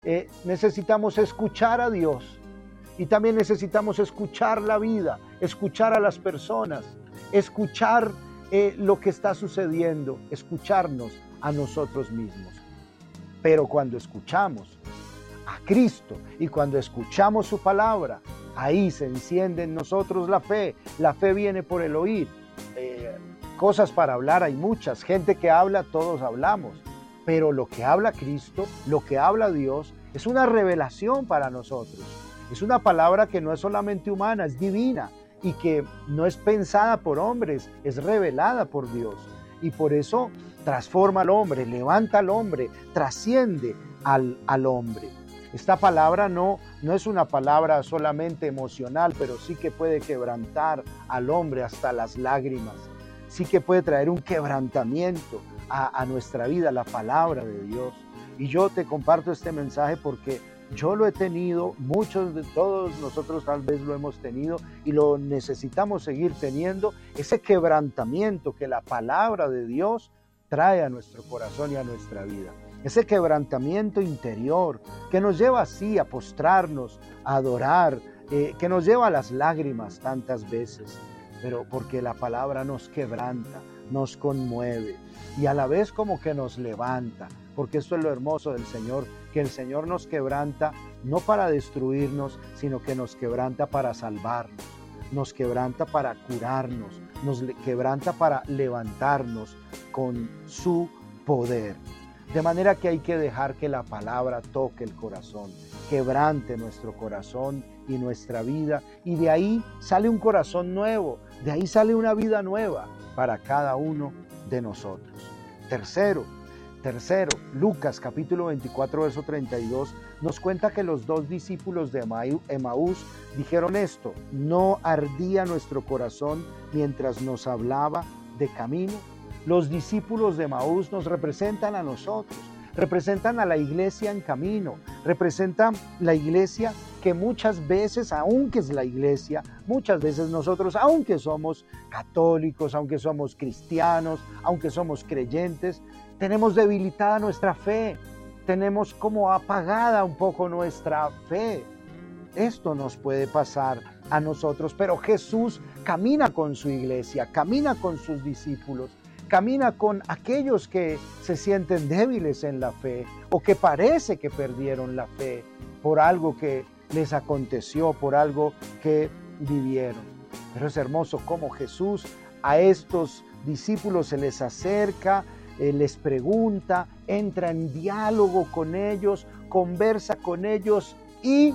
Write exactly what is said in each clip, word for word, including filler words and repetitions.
eh, necesitamos escuchar a Dios y también necesitamos escuchar la vida, escuchar a las personas, escuchar eh, lo que está sucediendo, escucharnos a nosotros mismos. Pero cuando escuchamos a Cristo y cuando escuchamos su palabra, ahí se enciende en nosotros la fe. La fe viene por el oír. Eh, cosas para hablar hay muchas, gente que habla, todos hablamos, pero lo que habla Cristo, lo que habla Dios, es una revelación para nosotros. Es una palabra que no es solamente humana, es divina y que no es pensada por hombres, es revelada por Dios. Y por eso transforma al hombre, levanta al hombre, trasciende al, al hombre. Esta palabra no, no es una palabra solamente emocional, pero sí que puede quebrantar al hombre hasta las lágrimas. Sí que puede traer un quebrantamiento a, a nuestra vida, la palabra de Dios. Y yo te comparto este mensaje porque yo lo he tenido, muchos de todos nosotros tal vez lo hemos tenido y lo necesitamos seguir teniendo, ese quebrantamiento que la palabra de Dios trae a nuestro corazón y a nuestra vida. Ese quebrantamiento interior que nos lleva así a postrarnos, a adorar, eh, que nos lleva a las lágrimas tantas veces, pero porque la palabra nos quebranta, nos conmueve y a la vez como que nos levanta, porque esto es lo hermoso del Señor, que el Señor nos quebranta no para destruirnos, sino que nos quebranta para salvarnos, nos quebranta para curarnos, nos quebranta para levantarnos con su poder. De manera que hay que dejar que la palabra toque el corazón, quebrante nuestro corazón y nuestra vida, y de ahí sale un corazón nuevo, de ahí sale una vida nueva para cada uno de nosotros. Tercero, tercero, Lucas capítulo veinticuatro, verso treinta y dos, nos cuenta que los dos discípulos de Emaús dijeron esto: ¿no ardía nuestro corazón mientras nos hablaba de camino? Los discípulos de Emaús nos representan a nosotros, representan a la iglesia en camino, representan la iglesia que muchas veces, aunque es la iglesia, muchas veces nosotros, aunque somos católicos, aunque somos cristianos, aunque somos creyentes, tenemos debilitada nuestra fe, tenemos como apagada un poco nuestra fe. Esto nos puede pasar a nosotros, pero Jesús camina con su iglesia, camina con sus discípulos, camina con aquellos que se sienten débiles en la fe o que parece que perdieron la fe por algo que les aconteció, por algo que vivieron. Pero es hermoso cómo Jesús a estos discípulos se les acerca, eh, les pregunta, entra en diálogo con ellos, conversa con ellos y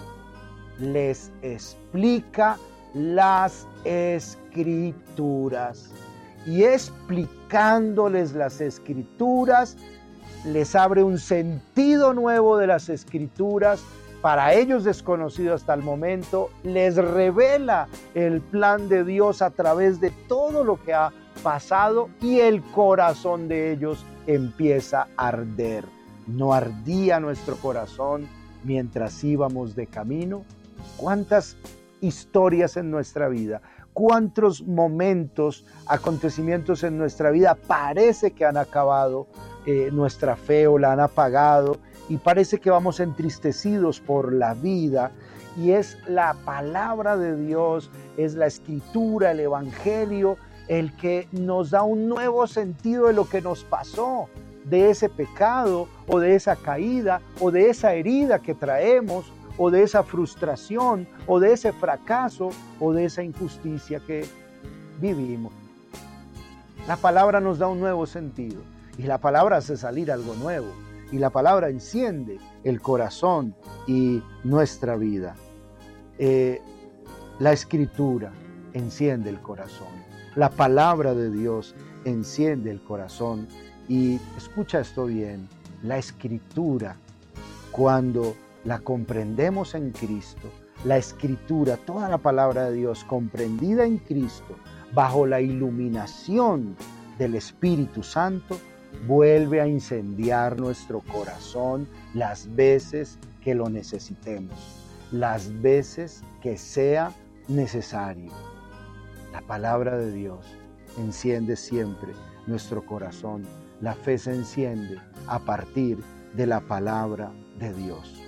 les explica las Escrituras. Y explicándoles las Escrituras, les abre un sentido nuevo de las Escrituras, para ellos desconocido hasta el momento, les revela el plan de Dios a través de todo lo que ha pasado y el corazón de ellos empieza a arder. ¿No ardía nuestro corazón mientras íbamos de camino? ¿Cuántas historias en nuestra vida? ¿Cuántos momentos, acontecimientos en nuestra vida parece que han acabado eh, nuestra fe o la han apagado y parece que vamos entristecidos por la vida? Y es la palabra de Dios, es la Escritura, el Evangelio, el que nos da un nuevo sentido de lo que nos pasó, de ese pecado o de esa caída o de esa herida que traemos, o de esa frustración, o de ese fracaso, o de esa injusticia que vivimos. La palabra nos da un nuevo sentido, y la palabra hace salir algo nuevo, y la palabra enciende el corazón y nuestra vida. Eh, la Escritura enciende el corazón, la palabra de Dios enciende el corazón, y escucha esto bien, la Escritura, cuando la comprendemos en Cristo, la Escritura, toda la palabra de Dios comprendida en Cristo, bajo la iluminación del Espíritu Santo, vuelve a incendiar nuestro corazón las veces que lo necesitemos, las veces que sea necesario. La palabra de Dios enciende siempre nuestro corazón. La fe se enciende a partir de la palabra de Dios.